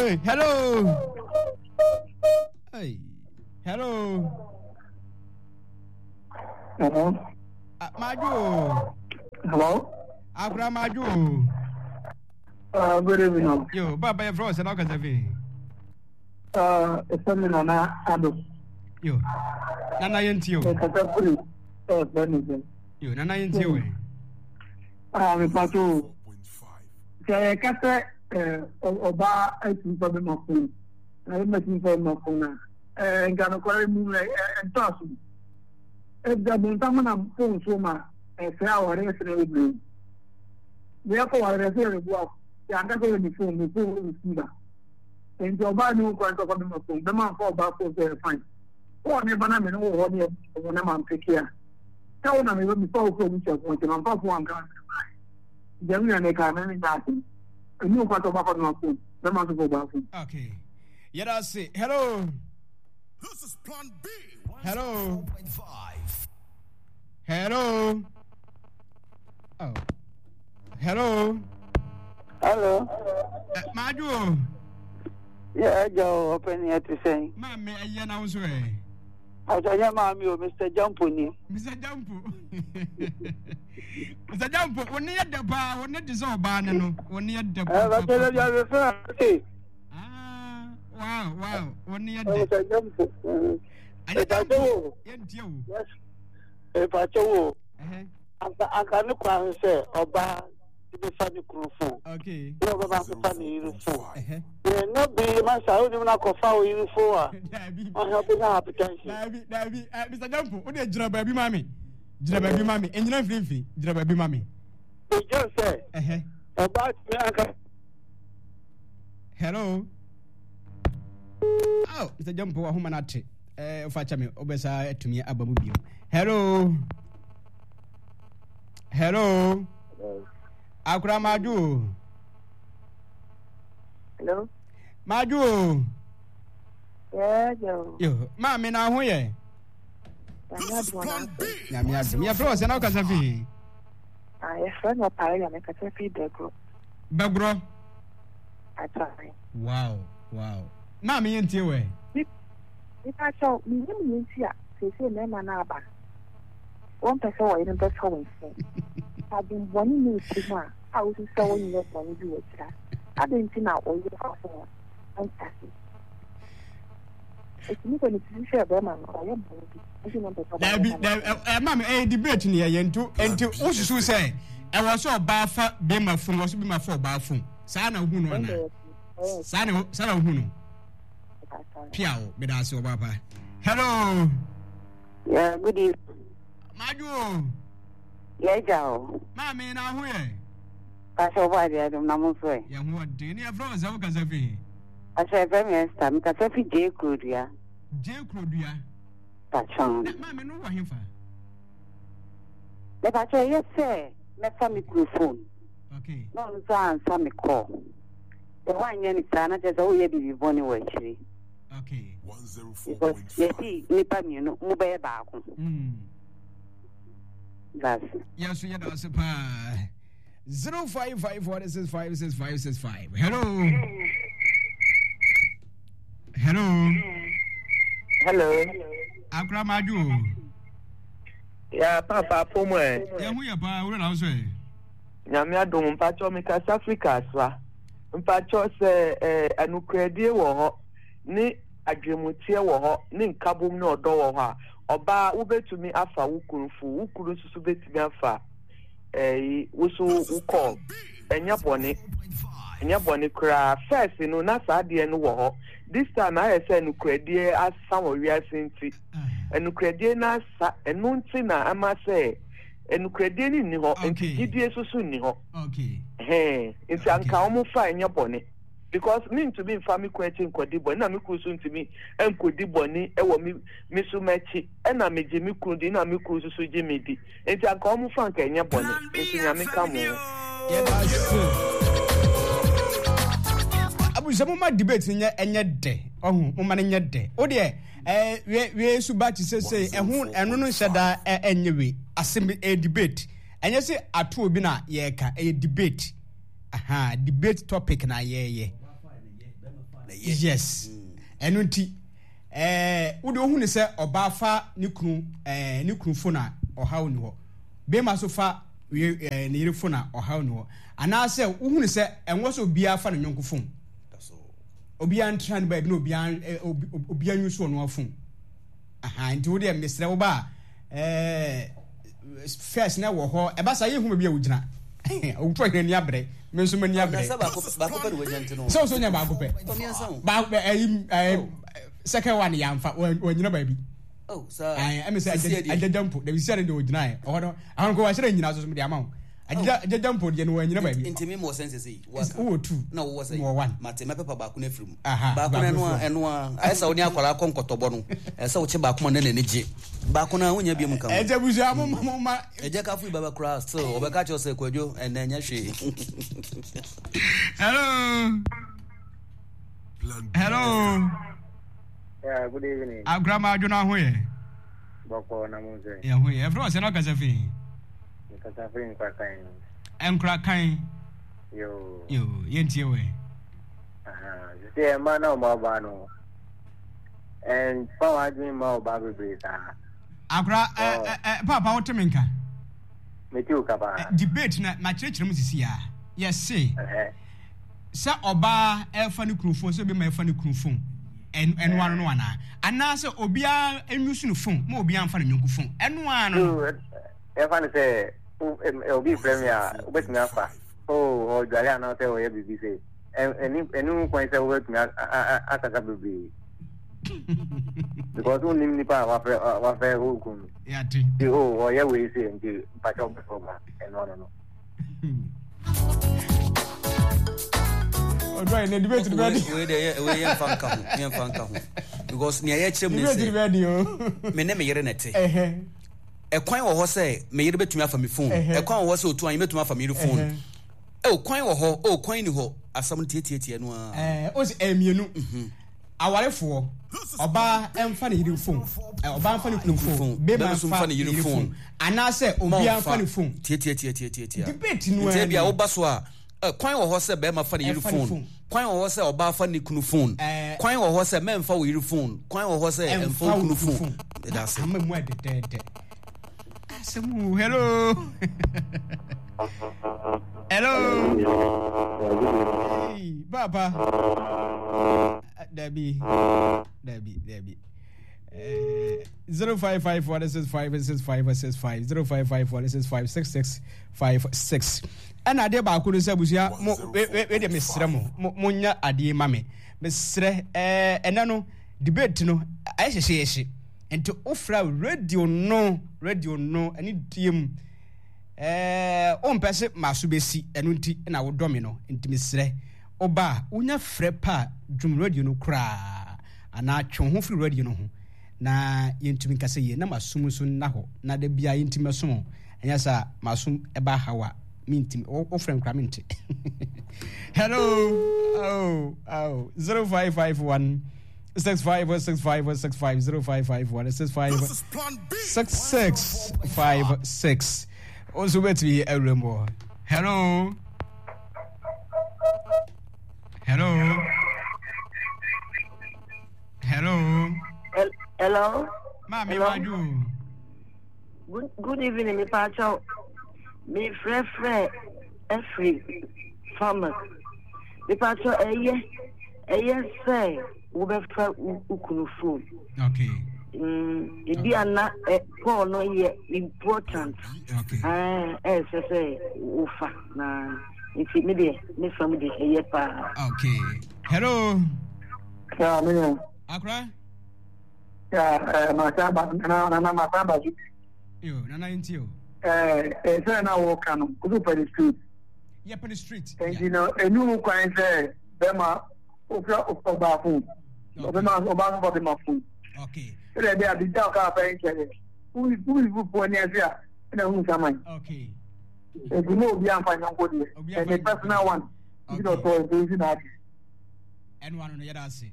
Hey, hello. Hey, hello. Hello. Maju. Hello. Akura Maju. Good evening. Yo, Baba, your friends, and all kinds of things. It's something Nana Ado. Yo, Nana Yentio. Yo, Nana Yentio. I'm about to say, Cata Oba, I think of my phone. I'm making for my phone. And got a quarry moon and tossing. If the Buntamana phone so much, a flower yesterday blue. Therefore, I refer to walk. The undergoing phone, the phone receiver. And your body will go to the phone. The man for back for very fine. Oh, never know what you want to take care. Tell them even before which I want to unpack one gun. Then they can any nothing. A new part of my phone. The man to go back. Okay. Yet I say, hello. This is Plan B. Hello. Hello. Oh. Hello. Hello. Maju. Yeah, Joe, open here to say. Mammy, I am also. I tell you, Mammy, Mr. Jumpuni. Mr. Jumpo. Mr. Jumpo, when near the bar, when it is all banana, when near the bar. Ah, wow, when near the Jumpo. If I do, yes. If I do, I can't say, Oba. Funny phone. Okay. No, about the funny uniform. No, be my sound, you not follow uniform. I have been application. Mr. Jumpo, what did you baby mammy? Jira baby mammy, and you know, Fifi, Jira baby mammy. You just say, about hello. Oh, Mr. Jumpo, a humanati. Fachame, Obesa to me, Ababubio. Hello. Hello. Akura Maju. Hello. Maju. Yeah, Joe. Yo, Mammy, now who ye? Yamia, bros, and how can I be? I friend of Pari and I can feed the group. Bagro. I try. Wow. Mammy, ain't you way? If I saw me, here, they say, Nema Naba. One person or even best home. I've been wanting you to know how to sell when you want to do it. I didn't see now all your house. I'm happy. It's not going to share them and I am Mammy, a debate near Yentu, and to Ushu say, I was so bad for Bema from was be my 4 bathroom. Sana Huno. Sana Huno. Piao, Bedaso Papa. Hello. Yeah, good evening. Maju. Yeah, Joe. Mammy, now who ye? I saw why they are not free. Young what do you have frozen? How can I be? I said, very time, because every day could, yeah. J. Crudia. That's on. Mammy, no one for. Let I say, yes, sir. Let family phone. Okay. No, answer me call. The one year is just all you be born away. Okay. 104.5. Yes, see, Nipam, you know, mobile back. That's yes, we are super 0554656565. Hello. Akra Maju. Yeah, Papa, Pomo. Yeah, we are by what I say. Yamia don't patch on South Africa, sir. Mpacho se anukredie wo ho ni adwemutie wo ho ni nkabom na odo wo ho a oba wobetumi afa wukuru susu betumi afa wusu ukọ enya bone kra first no na saade no wo ho this time I say anukredie asa wo wiase nti anukredie na sa enu nti na ama say enukredie ni ho entidie susu ni ho okay nti anka omo fa enya bone because me to be family question kodi bone na me kusu ntimi enkodi bone e wo me so machi e na me je me kundi na me kusu so je me di nti anka omo fa anka enya bone nti nya me ka mo abu se mo ma debate enya de ohun mo ma nya de o de we suba ti say ehun enu no hyeda enyewe asem debate enye se ato obi na ye ka debate debate topic na ye yes eno nti wo de ohunu se oba fa ne kunu fo na ohaw ni ho be ma so fa ne yire fo na ohaw ni ho ana se wo hunu se enwo so bia fa ne nyonko fo obi an tran ba bi no obi an yusu no afo nti wo de mesre wo ba first na wo ho e ba sa ye hu bia wo gina o twa hwe ni abre me so mani abre ba ko pe wo gyanti no so nya ba ko pe ba second one yamfa wanyina ba bi oh sir I say ajajampo de bi sare de ogina e ohodo ahon ko wa sare nyina so de ama ajajampo de no wanyina ba bi intimi mo sense sei wo two na wo say one mate me pepa ba ko na firim ba ko eno a esa oni akwara konkotobo no esa wo che ba ko na neje ba ko na wonya bi mu kam ejabuzu amoma eje ka fu baba kra so obeka cho se kwadwo ena nya hwe hello Yeah, good evening. Grandma Jona Hoye. Boko na muze. Yeah, Hoye. Everyone say no kasafi. Kasafi in Krakai. Krakai. Yo, yenti we. You say man no more no. And power dream more baby breather. Papa what menka? Me too kaba. Debate na church mu sisi ya. Yes say. Sa oba elfa ni krufo so be ma elfa ni krufo. En one no ana ana se obia enwusu no phone ma obia amfa no nyonku phone eno ano e fa ni se obi premier obetumi afa o jale ana se o ye bibi se enu kwan se obetumi ataka bibi because unim ni pa wa fe ogun ya ti o ye we se nti pa cho be for no Odwa ne debate debate we yen fanka ho because ne ya kyerem ne se me ne me yere nete ekwan wo ho se me yere betumi afa me phone ekwan wo ho se otu an betumi afa me phone kwan wo ho kwan ni ho asam tietie no a o se emienu awarefo oba emfa ne yere phone oba emfa ne kunu phone be ma emfa ne yere phone ana se obi emfa ne phone tietie debate no e bia wo ba so a kwan wo ho se be ma fa ne yiri phone kwan wo ho se oba fa ne kunu phone kwan wo ho se me fa wo yiri phone kwan wo ho se emfa kunu phone that's it am mo de asemu hello hey baba Debbie 05546565 0554656656 ana ade ba ko no sabusia we de mesre mo nya ade ma me mesre ena no debate no ayehye enti ofra radio no ani diem o mpese maso besi enu nti na wo dome no enti mesre oba unya frɛ pa dwum radio no kra ana twon ho free radio no ho na yentumi kase ye na masum so na ho na da bia yentumi so enya sa masum eba hawa mintim o friend kra minti hello 0551 6565 0551 6656 also bet we evermore hello Mami Maju. Good evening, me pacho. Me frère every farmer. Me pacho eye say we be fra ukunu phone. Okay. Ibi ana Paul no ye important. Okay. Say ufa na if me dey me family eye pa. Okay. Hello. Yeah, me. Akra? Yeah, masaba masaba. Yo, nana intio. Say na walk on go for the street. Yeah, for the street. And you know, a new kind say bema oba phone. Oba phone. Okay. So they are the dark car parent. Who is for near here? And who someone. Okay. You know be am find nobody. And the personal one. You know so is not. And one on the other side.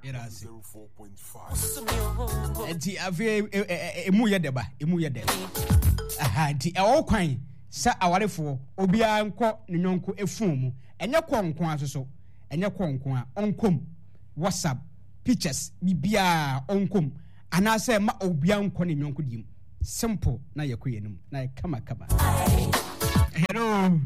04.5. Enti ave emu ye deba aha ti e wo kwan sa awarefo obia nko ne nyonko efun mu enye konko asoso enye konko a onkom WhatsApp pictures bibia onkom anase ma obia nko ne nyonko dim simple na yekoyenum na kama hello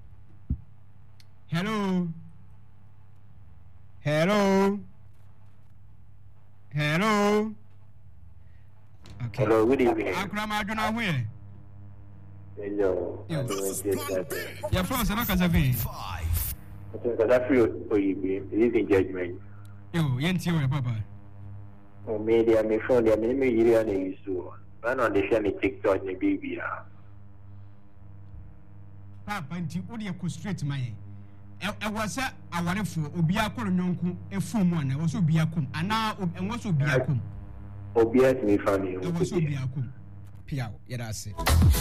okay hello good evening akrama aduna hoe hello ya from sana kazavi Because free Oyibi, it is in judgment. Yo, yenti o papa. O media me phone dia me yiri ana yisu. Man on the share me TikTok ni baby ah. Papa nti o de ko straight my. E wasa awarefo obi akoro nyonko efom ana wo so obi akom ana e wo so obi akom. Obi as me family. E wo so obi akom. Piao, yeda ase.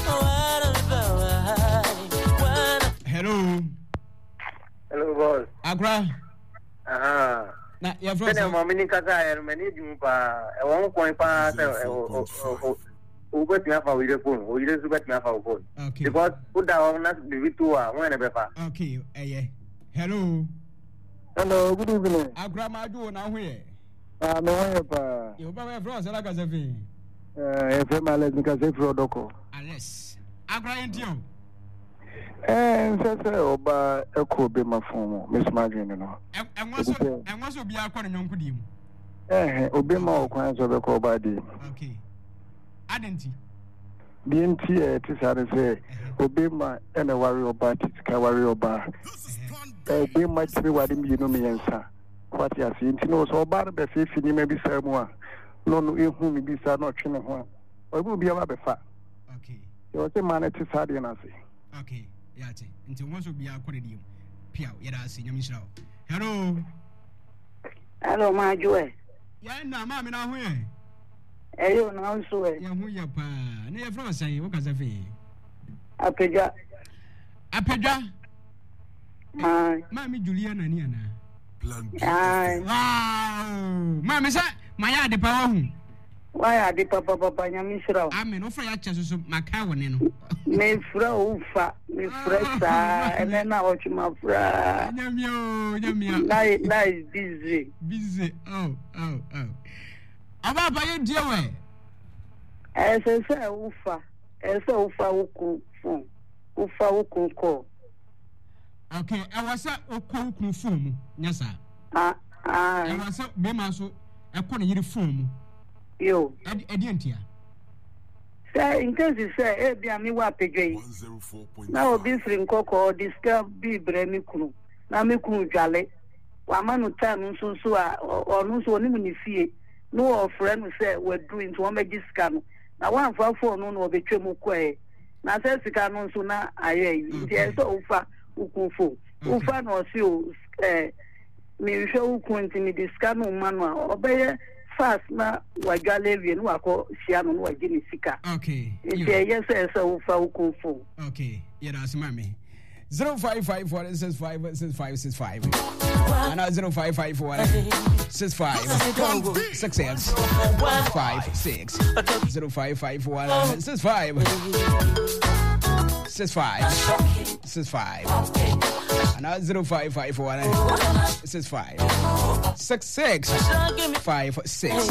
Hello. Hello, boss. Agra. Na ya from. Tena mama ni kaka ya mani jumpa. E won ko pa o go ti afa wire phone. O wire zuga ti afa phone. Okay. Because put down na bibi to wa won na be fa. Okay, hello. Hello, good evening. Agra ma do na ho ye. Me ho pa. Yo ba we from Sala Gazafi. FM Alex Nkaze Frodoko. Alex. Agra entio. Sese oba eko be mafumu Miss Margin no. Enwaso bia akọ no nyonko di mu. Obe ma okwan so be ko ba di. Okay. Adenti. Binti ti sare se obe ma ene wari oba tiska wari oba. Obe ma tiri wadi mi no mi yensa. What ya see nti no so oba be fe fini ma bi sa mu a. No ehu mi bi sa no twene ho. Obi bia ma be fa. Okay. Yo se ma na ti sare na se. Okay. Yate nti wonso bia akore dim pia yeda ase nyamishira hello ma joe ya na ma me na ho ye eyo na nso e ya ho ya pa na ya from sai wo kaza fe apedwa ma mi Julia na ni ana Plan B. Wow ma me sa ma ya de pa ho why ade papa nyamishira amen ofra ya cha so maka wone no me fra ufa me fresa ene na ochuma fra nyamio na is busy oh aba ye die we ese ufa uku fun ufa uku ko okay e wasa uku fun mu nyasa e wasa be ma so e ko ne yiri fun mu yo edientia say in case say bia mi wa pejei na obi free nkoko disturb bi bremi kunu na me kunu dwale wa manu time nso a onu so oni ni fie no ofre no say we do into one magic scan na one for phone no obetwe mu kwae na say sika no nso na aye nti so ufa ukufo ufa no si o mi hwe ukun nti mi discan no manu a obeye fast na wagale wie no akọ sia no wagini sika okay yes ufa ukufo okay yeda asema me 0554656565 and 05546566 05546565 and 055466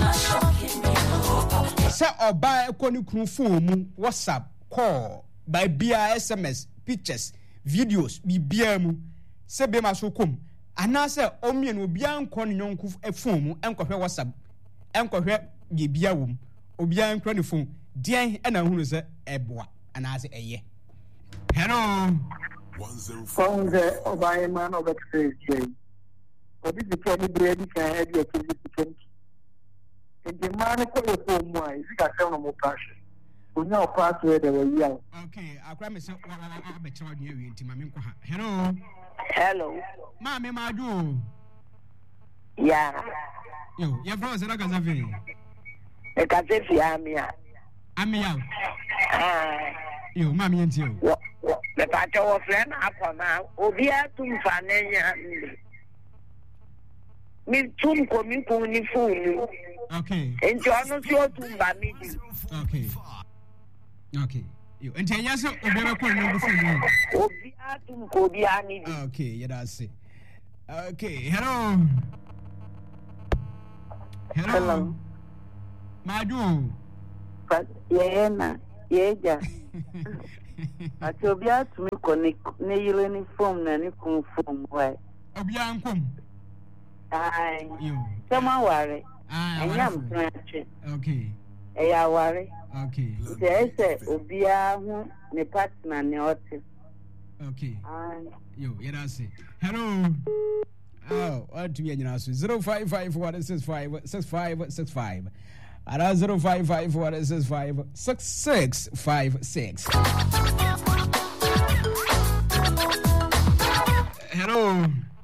say oba ekoni kunu phone mu WhatsApp call by bia SMS pictures videos bibia mu se be ma so kom ana se omie no bia nko ne nyonko phone mu enkohwe WhatsApp enkohwe bibia wom obia nkro ne phone dien na hunu se eboa ana se eye hello 104 obaye man of experience obi di tell me ready can head your 2020 and the man ko e phone mu ai sika se no mo passion onya o password e we ya okay akra me se be chewa dua wi nti ma me nko ha hello ma me ma do ya yo ya bro se na kaza fe e ka se fi amia yo ma me nti o le pa cho wo friend akoma obi atum fa nenya mi tum ko mi ko ni phone okay enjo no si o tum ba mi di okay yo enti ya se obi be ko ni go phone obi atum ko bi ani di okay yeah that's it okay hello Hello. Madu. Yeja. Atobia to me connect ne uniform na ni conform why. Obia ankom. Ai. Sama ware. Anyam tranche. Okay. Eya ware. Okay. Say obia hu ne partner ne ote. Okay. Yo, say. Hello. Oh, what to be in 055-165-6565. And 055-165-6656. Hello.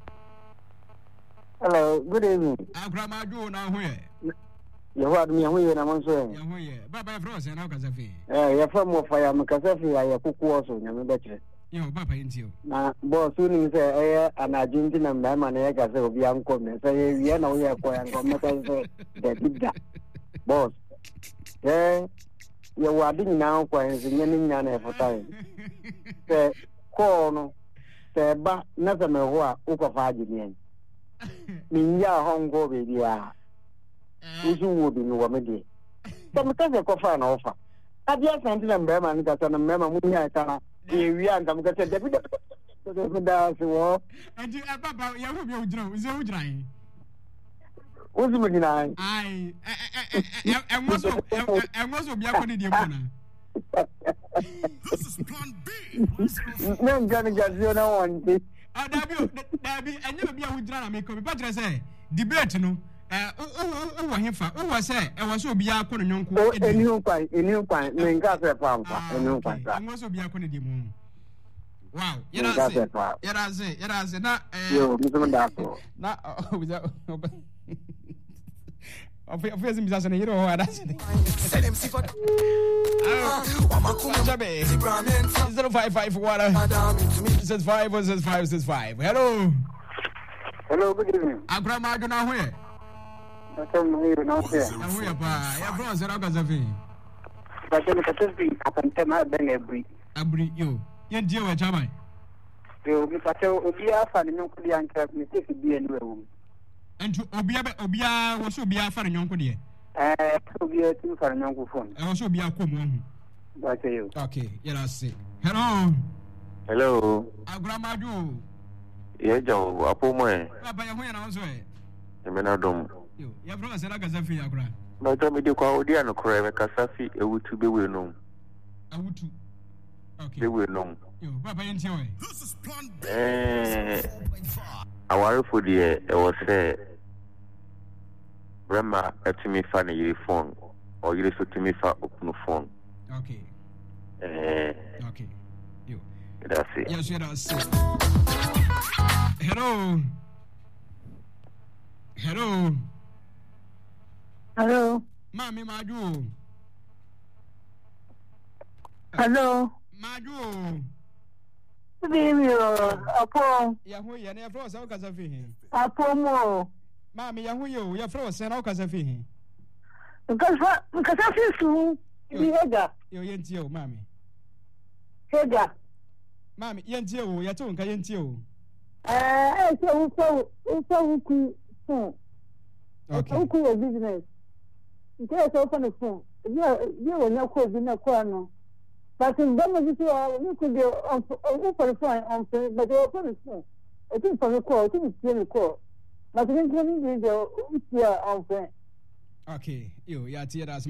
Hello, good evening. I'm Grandma Joe now here. You heard me when I'm on saying. Yeah, yeah. Baba Frost and Alcazafi. You're from what fire, Macasafi, I cook also, you're better. Yo, Papa into. Now, boss, soon say, an Argentine and man, I got to be uncle, and say, we know we are going to did that. Boss, you are doing now, quite in any for time. Say, corn, say, but nothing more, Uka Minya home go with you. You would in Wamedi. Some kind of offer. I just sent them Berman got on a member Munya. We are going to get the dance war. And you have about your drone, is your drying. What's the nine? I was be according to This is plan B. No, Johnny got you know one. Dabi, I never be a withdraw. Make up, but I say, debate no. Say, I was so be a corner young cool. A new pint, got a farm, a new pint. I must be a corner de moon. Wow, you know, I say, not you, not without. Of course, you know what I said. 055 water. 6565. Hello. Hello, good evening. I'm Grandma, do not hear. I'm here now. I'm here, pa. Yeah, bro, so I'm going to but then it's just be up and tell my ben every you. You deal with Jamai. You be patrol, Obia, and no could and me take it be in room. And to Obia was so be a fan young could Obia, two for a young phone. I also be a common. What are you? Okay, yeah, I see. Hello. Hello. I'm Grandma do. Yeah, Joe, a poor man. Papa, you're going to say. Emenadom. You have brought a Gazafi, Agra. My Tommy de Claudiano Crave, Casafi, a wood to be well known. I would too. Okay. They will know. You, Papa, enjoy. This is plan B. I worry for the air, it was a Grandma to me funny your phone, or you listen to me for open phone. Okay. Okay. You. That's it. Yes, that's it. Hello. Hello. Hello. Mami Madu. Hello. Madu. Baby, Apo. Yahu, ya ne froze au kasafi. Apo mo. Mami yahu yo, ya froze na au kasafi. Kasafi su. Hega. Yo yenti yo, mami. Hega. Mami, yenti yo, ya tu nka yenti yo. So okay. Uku your business. You can't open the phone. You will not call the corner. But in them, you could be on for the phone, but they open the phone. I think for the call, I think it's really cool. But then, you on phone. Okay, you, yeah,